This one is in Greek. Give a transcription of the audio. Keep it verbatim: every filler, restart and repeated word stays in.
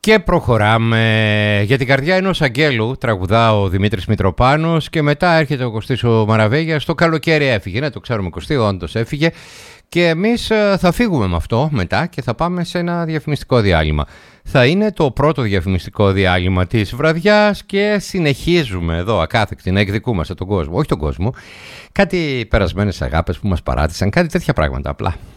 Και προχωράμε. Για την καρδιά ενός αγγέλου τραγουδά ο Δημήτρης Μητροπάνος και μετά έρχεται ο Κωστής ο Μαραβέγιας. Το καλοκαίρι έφυγε, ναι, το ξέρουμε Κωστή, όντως έφυγε. Και εμείς θα φύγουμε με αυτό μετά και θα πάμε σε ένα διαφημιστικό διάλειμμα. Θα είναι το πρώτο διαφημιστικό διάλειμμα της βραδιάς και συνεχίζουμε εδώ ακάθεκτη να εκδικούμαστε τον κόσμο, όχι τον κόσμο, κάτι περασμένες αγάπες που μας παράτησαν, κάτι τέτοια πράγματα απλά.